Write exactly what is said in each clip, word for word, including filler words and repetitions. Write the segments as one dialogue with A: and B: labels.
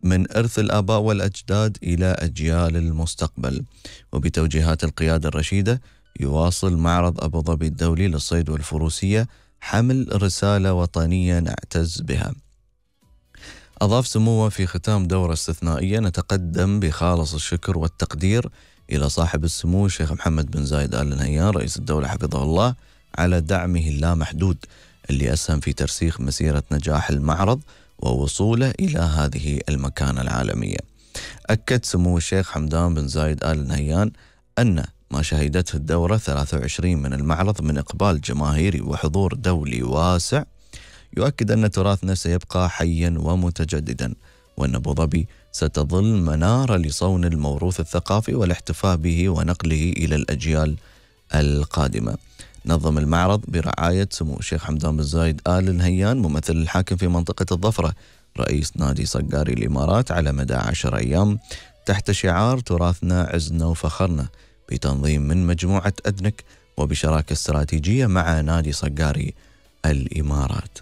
A: من إرث الآباء والأجداد إلى أجيال المستقبل. وبتوجيهات القيادة الرشيدة يواصل معرض أبو ظبي الدولي للصيد والفروسية حمل رسالة وطنية نعتز بها. أضاف سموه في ختام دورة استثنائية: نتقدم بخالص الشكر والتقدير إلى صاحب السمو الشيخ محمد بن زايد آل نهيان رئيس الدولة حفظه الله على دعمه اللامحدود اللي أسهم في ترسيخ مسيرة نجاح المعرض ووصوله إلى هذه المكانة العالمية. أكد سمو الشيخ حمدان بن زايد آل نهيان أن ما شهدته الدورة ثلاثة وعشرين من المعرض من إقبال جماهيري وحضور دولي واسع يؤكد أن تراثنا سيبقى حيا ومتجددا، وأن أبو ظبي ستظل منارة لصون الموروث الثقافي والاحتفاء به ونقله إلى الأجيال القادمة. نظم المعرض برعاية سمو الشيخ حمدان بن زايد آل نهيان ممثل الحاكم في منطقة الظفرة رئيس نادي صقاري الإمارات على مدى عشر أيام تحت شعار تراثنا عزنا وفخرنا، بتنظيم من مجموعة أدنك وبشراكة استراتيجية مع نادي صقاري الإمارات.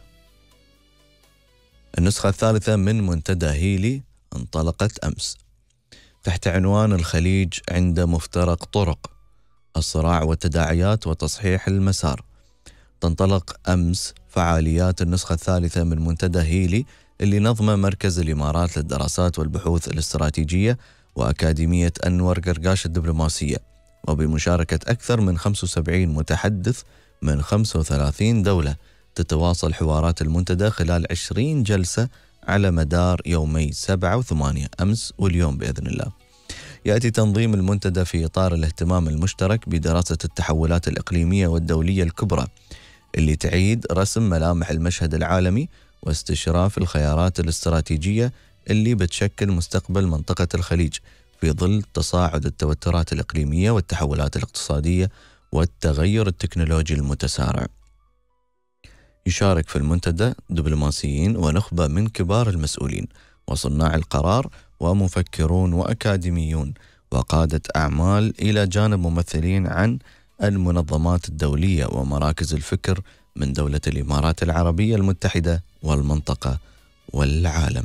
A: النسخة الثالثة من منتدى هيلي انطلقت أمس تحت عنوان الخليج عند مفترق طرق، الصراع والتداعيات وتصحيح المسار. تنطلق أمس فعاليات النسخة الثالثة من منتدى هيلي اللي نظمه مركز الإمارات للدراسات والبحوث الاستراتيجية وأكاديمية أنور قرقاش الدبلوماسية، وبمشاركة أكثر من خمسة وسبعين متحدث من خمسة وثلاثين دولة. تتواصل حوارات المنتدى خلال عشرين جلسة على مدار يومي سبعة وثمانية أمس واليوم بإذن الله. يأتي تنظيم المنتدى في إطار الاهتمام المشترك بدراسة التحولات الإقليمية والدولية الكبرى اللي تعيد رسم ملامح المشهد العالمي واستشراف الخيارات الاستراتيجية اللي بتشكل مستقبل منطقة الخليج في ظل تصاعد التوترات الإقليمية والتحولات الاقتصادية والتغير التكنولوجي المتسارع. يشارك في المنتدى دبلوماسيين ونخبة من كبار المسؤولين وصناع القرار ومفكرون وأكاديميون وقادة أعمال، إلى جانب ممثلين عن المنظمات الدولية ومراكز الفكر من دولة الإمارات العربية المتحدة والمنطقة والعالم.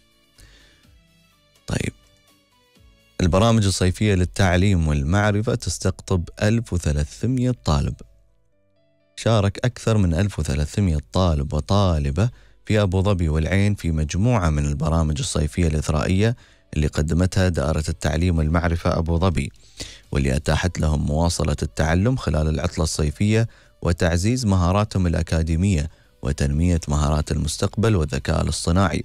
A: طيب، البرامج الصيفية للتعليم والمعرفة تستقطب ألف وثلاثمئة طالب. شارك أكثر من ألف وثلاثمئة طالب وطالبة في أبو ظبي والعين في مجموعة من البرامج الصيفية الإثرائية اللي قدمتها دائرة التعليم والمعرفة أبو ظبي، واللي أتاحت لهم مواصلة التعلم خلال العطلة الصيفية وتعزيز مهاراتهم الأكاديمية وتنمية مهارات المستقبل والذكاء الاصطناعي،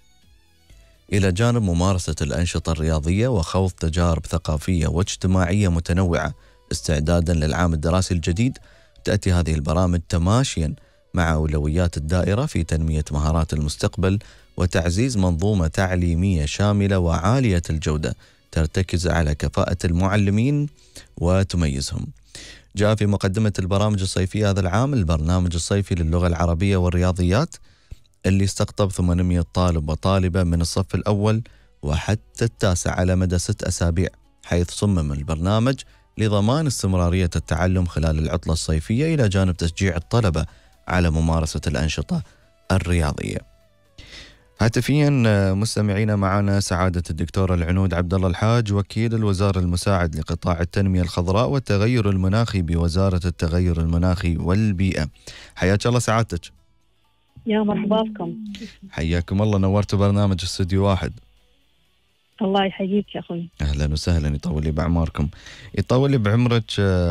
A: إلى جانب ممارسة الأنشطة الرياضية وخوض تجارب ثقافية واجتماعية متنوعة استعدادا للعام الدراسي الجديد. تأتي هذه البرامج تماشيا مع أولويات الدائرة في تنمية مهارات المستقبل وتعزيز منظومة تعليمية شاملة وعالية الجودة ترتكز على كفاءة المعلمين وتميزهم. جاء في مقدمة البرامج الصيفية هذا العام البرنامج الصيفي للغة العربية والرياضيات اللي استقطب ثمانمئة طالب وطالبة من الصف الأول وحتى التاسع على مدى ست أسابيع، حيث صمم البرنامج لضمان استمرارية التعلم خلال العطلة الصيفية إلى جانب تشجيع الطلبة على ممارسة الأنشطة الرياضية. هاتفيا مستمعينا معنا سعادة الدكتور العنود عبد الله الحاج، وكيل الوزارة المساعد لقطاع التنمية الخضراء والتغير المناخي بوزارة التغير المناخي والبيئة. حياك الله سعادتك.
B: يا مرحبا بكم.
A: حياكم الله، نورت برنامج استوديو واحد.
B: الله يحييك يا أخوي.
A: أهلا وسهلا، يطول لي بعماركم. يطول لي بعمرك.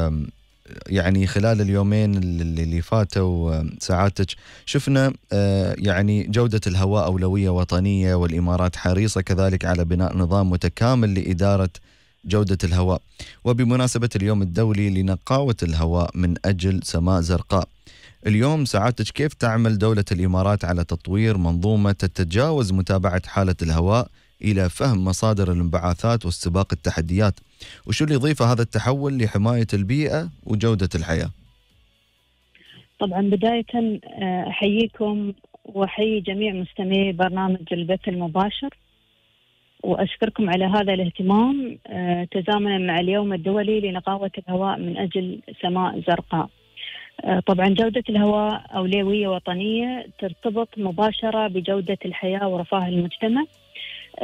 A: يعني خلال اليومين اللي فاتوا سعادتك شفنا يعني جودة الهواء أولوية وطنية، والإمارات حريصة كذلك على بناء نظام متكامل لإدارة جودة الهواء، وبمناسبة اليوم الدولي لنقاوة الهواء من أجل سماء زرقاء. اليوم سعادتك كيف تعمل دولة الإمارات على تطوير منظومة تتجاوز متابعة حالة الهواء إلى فهم مصادر الانبعاثات واستباق التحديات، وشو اللي يضيفه هذا التحول لحماية البيئة وجودة الحياة؟
B: طبعا بداية أحييكم وأحيي جميع مستمعي برنامج البث المباشر، وأشكركم على هذا الاهتمام تزامنا مع اليوم الدولي لنقاوة الهواء من أجل سماء زرقاء. طبعا جودة الهواء أولوية وطنية ترتبط مباشرة بجودة الحياة ورفاه المجتمع،